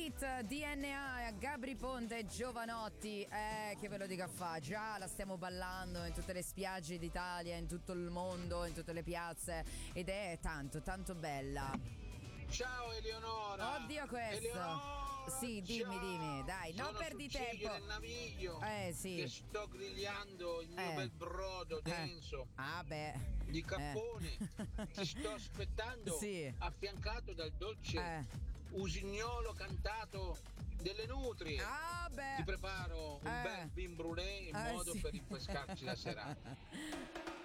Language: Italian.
Hit, DNA, Gabri Ponte e Giovanotti, che ve lo dico a fa, già la stiamo ballando in tutte le spiagge d'Italia, in tutto il mondo, in tutte le piazze, ed è tanto tanto bella. Ciao Eleonora. Oddio questo. Eleonora, Sì, dimmi, dai, non sono perdi sul ciglio tempo. del naviglio. Sì. Che sto grigliando il mio bel brodo denso. Ah beh. Di cappone. Ti sto aspettando. Sì. Affiancato dal dolce usignolo cantato delle nutrie. Ah beh. Ti preparo un bel vin brûlé in modo per rinfrescarci la serata.